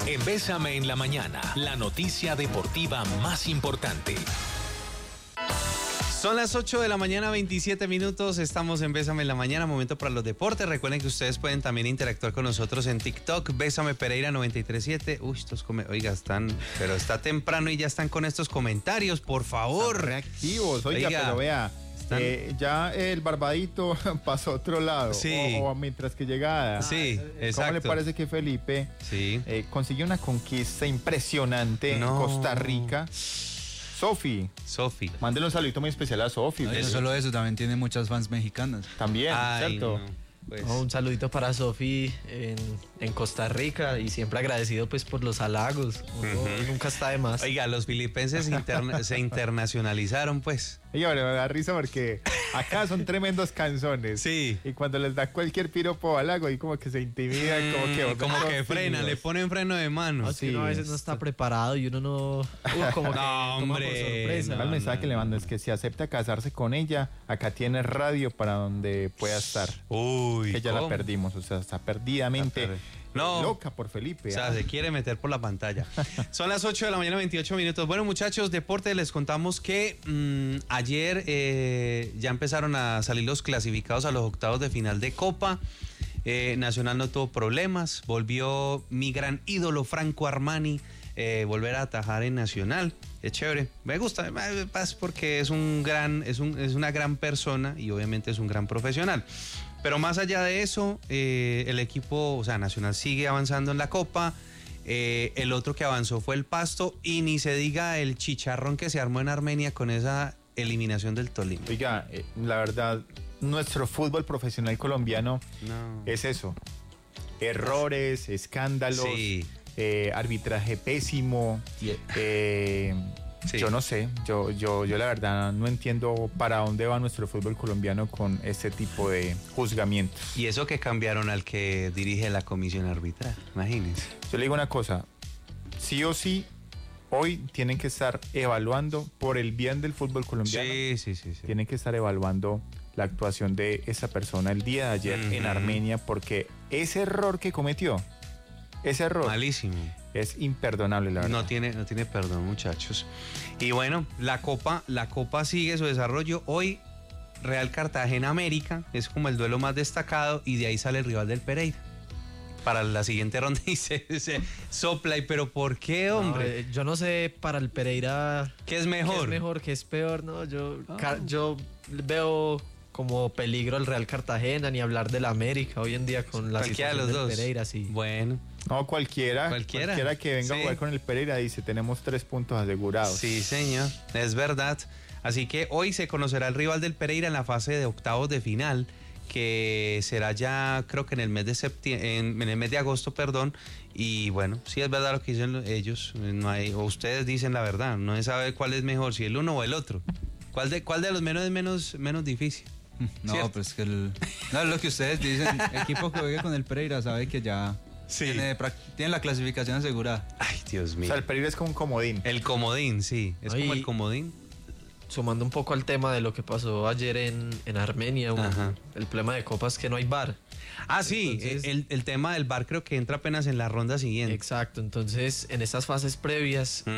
En Bésame en la Mañana, la noticia deportiva más importante. Son las 8 de la mañana, 27 minutos. Estamos en Bésame en la Mañana, momento para los deportes. Recuerden que ustedes pueden también interactuar con nosotros en TikTok, Bésame Pereira 937. Oiga, pero está temprano y ya están con estos comentarios, por favor. Están reactivos, oiga, pero vea. Ya el barbadito pasó a otro lado, sí. o mientras que llegada. Sí, exacto. ¿Cómo le parece que Felipe consiguió una conquista impresionante en Costa Rica? Sofi, mándele un saludito muy especial a Sofi. No solo eso, también tiene muchas fans mexicanas. También, ¿cierto? Un saludito para Sofi en Costa Rica y siempre agradecido pues por los halagos. Nunca está de más. Oiga, los filipenses se internacionalizaron pues. Oiga, me da risa porque acá son tremendos canzones. Sí. Y cuando les da cualquier piropo o halago, ahí como que se intimidan, como que frenan, le ponen freno de mano. Sí, uno a veces no está preparado y uno no... como que toma por sorpresa. El mensaje que le mando es que si acepta casarse con ella, acá tiene radio para donde pueda estar. Que ya la perdimos, o sea, está perdidamente loca por Felipe. O sea, se quiere meter por la pantalla. Son las 8 de la mañana, 28 minutos. Bueno, muchachos, deporte, les contamos que ayer ya empezaron a salir los clasificados a los octavos de final de Copa. Nacional no tuvo problemas. Volvió mi gran ídolo Franco Armani volver a atajar en Nacional. Es chévere, me gusta, porque es una gran persona y obviamente es un gran profesional. Pero más allá de eso, el equipo, o sea, Nacional sigue avanzando en la Copa. El otro que avanzó fue el Pasto y ni se diga el chicharrón que se armó en Armenia con esa eliminación del Tolima. Oiga, la verdad, nuestro fútbol profesional colombiano es eso. Errores, escándalos. Sí. Arbitraje pésimo. Yo no sé, yo la verdad no entiendo para dónde va nuestro fútbol colombiano con este tipo de juzgamientos. Y eso que cambiaron al que dirige la comisión arbitral, imagínense. Yo le digo una cosa, sí o sí, hoy tienen que estar evaluando por el bien del fútbol colombiano. Sí. Tienen que estar evaluando la actuación de esa persona el día de ayer en Armenia, porque ese error que cometió, malísimo, es imperdonable, la verdad. No tiene perdón, muchachos. Y bueno, la Copa sigue su desarrollo. Hoy Real Cartagena América es como el duelo más destacado y de ahí sale el rival del Pereira para la siguiente ronda y se sopla. Pero ¿por qué, hombre? Yo no sé para el Pereira ¿qué es mejor? ¿Qué es peor? No, yo veo como peligro el Real Cartagena, ni hablar del América hoy en día con la situación del Pereira, sí. Bueno. No, cualquiera que venga a jugar con el Pereira dice, tenemos 3 puntos asegurados. Sí, señor, es verdad. Así que hoy se conocerá el rival del Pereira en la fase de octavos de final, que será ya, creo que en el mes de agosto, y bueno, sí es verdad lo que dicen ellos, o ustedes dicen la verdad, no se sabe cuál es mejor, si el uno o el otro. ¿Cuál de los menos es menos difícil? No, ¿cierto? Pues que lo que ustedes dicen, el equipo que juegue con el Pereira sabe que ya tiene la clasificación asegurada. Ay, Dios mío. O sea, el Pereira es como un comodín. El comodín, sí, es como el comodín. Sumando un poco al tema de lo que pasó ayer en Armenia, el problema de Copa es que no hay VAR. Sí, entonces, el tema del VAR creo que entra apenas en la ronda siguiente. Exacto, entonces en estas fases previas